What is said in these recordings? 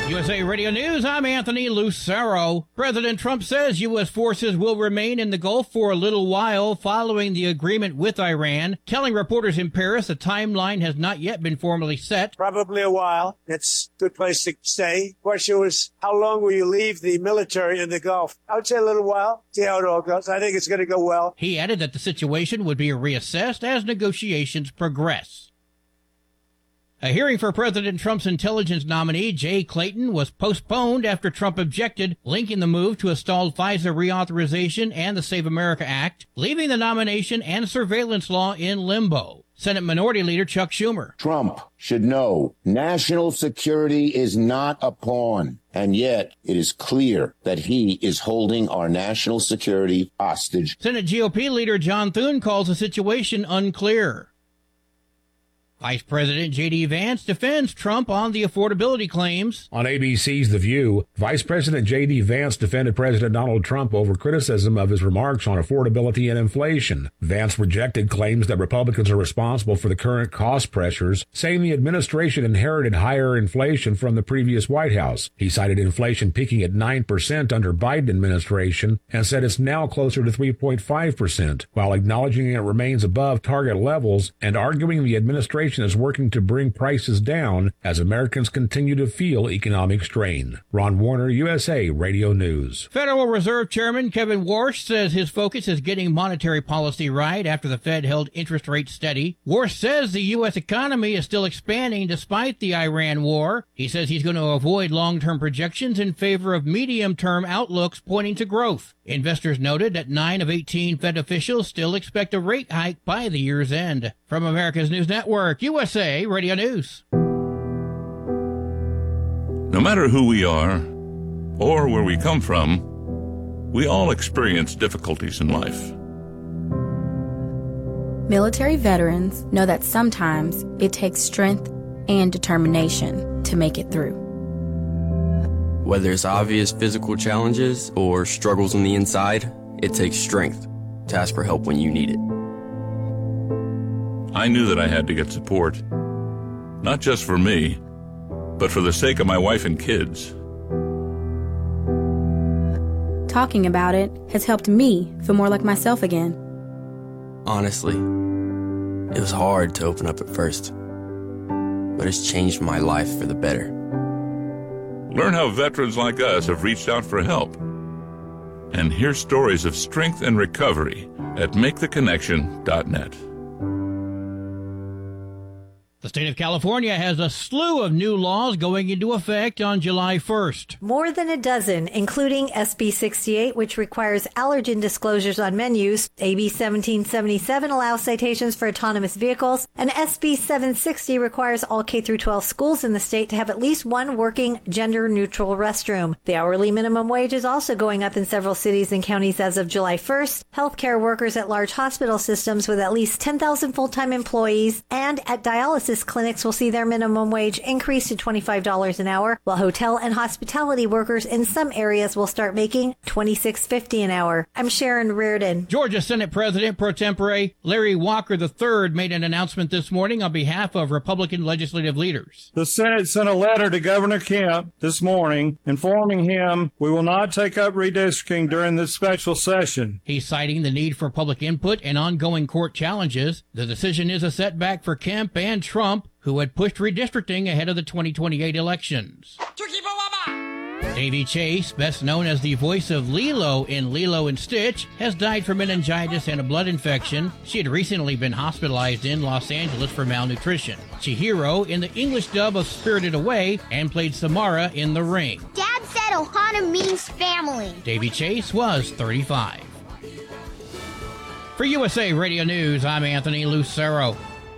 USA Radio News, I'm Anthony Lucero. President Trump says U.S. forces will remain in the Gulf for a little while following the agreement with Iran, telling reporters in Paris a timeline has not yet been formally set. Probably a while. It's a good place to stay. Question was, how long will you leave the military in the Gulf? I would say a little while. See how it all goes. I think it's going to go well. He added that the situation would be reassessed as negotiations progress. A hearing for President Trump's intelligence nominee, Jay Clayton, was postponed after Trump objected, linking the move to a stalled FISA reauthorization and the Save America Act, leaving the nomination and surveillance law in limbo. Senate Minority Leader Chuck Schumer. Trump should know national security is not a pawn, and yet it is clear that he is holding our national security hostage. Senate GOP Leader John Thune calls the situation unclear. Vice President J.D. Vance defends Trump on the affordability claims. On ABC's The View, Vice President J.D. Vance defended President Donald Trump over criticism of his remarks on affordability and inflation. Vance rejected claims that Republicans are responsible for the current cost pressures, saying the administration inherited higher inflation from the previous White House. He cited inflation peaking at 9% under Biden administration and said it's now closer to 3.5%, while acknowledging it remains above target levels and arguing the administration is working to bring prices down as Americans continue to feel economic strain. Ron Warner, USA Radio News. Federal Reserve Chairman Kevin Warsh says his focus is getting monetary policy right after the Fed held interest rates steady. Warsh says the U.S. economy is still expanding despite the Iran war. He says he's going to avoid long-term projections in favor of medium-term outlooks pointing to growth. Investors noted that 9 of 18 Fed officials still expect a rate hike by the year's end. From America's News Network, USA Radio News. No matter who we are or where we come from, we all experience difficulties in life. Military veterans know that sometimes it takes strength and determination to make it through. Whether it's obvious physical challenges or struggles on the inside, it takes strength to ask for help when you need it. I knew that I had to get support, not just for me, but for the sake of my wife and kids. Talking about it has helped me feel more like myself again. Honestly, it was hard to open up at first, but it's changed my life for the better. Learn how veterans like us have reached out for help. And hear stories of strength and recovery at MakeTheConnection.net. The state of California has a slew of new laws going into effect on July 1st. More than a dozen, including SB 68, which requires allergen disclosures on menus. AB 1777 allows citations for autonomous vehicles. And SB 760 requires all K-12 schools in the state to have at least one working gender-neutral restroom. The hourly minimum wage is also going up in several cities and counties as of July 1st. Healthcare workers at large hospital systems with at least 10,000 full-time employees and at dialysis clinics will see their minimum wage increase to $25 an hour, while hotel and hospitality workers in some areas will start making $26.50 an hour. I'm Sharon Reardon. Georgia Senate President pro tempore Larry Walker III made an announcement this morning on behalf of Republican legislative leaders. The Senate sent a letter to Governor Kemp this morning informing him we will not take up redistricting during this special session. He's citing the need for public input and ongoing court challenges. The decision is a setback for Kemp and Trump, who had pushed redistricting ahead of the 2028 elections. Davy Chase, best known as the voice of Lilo in Lilo and Stitch, has died from meningitis and a blood infection. She had recently been hospitalized in Los Angeles for malnutrition. Chihiro in the English dub of Spirited Away and played Samara in The Ring. Dad said Ohana means family. Davy Chase was 35. For USA Radio News, I'm Anthony Lucero.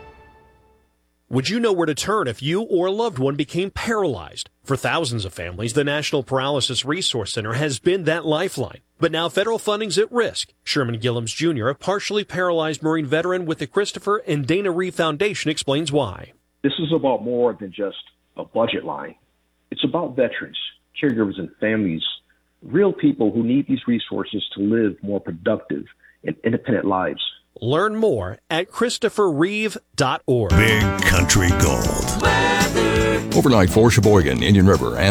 Would you know where to turn if you or a loved one became paralyzed? For thousands of families, the National Paralysis Resource Center has been that lifeline. But now federal funding's at risk. Sherman Gillums Jr., a partially paralyzed Marine veteran with the Christopher and Dana Reeve Foundation, explains why. This is about more than just a budget line. It's about veterans, caregivers, and families, real people who need these resources to live more productive and independent lives. Learn more at ChristopherReeve.org. Big Country Gold. Overnight for Sheboygan, Indian River, and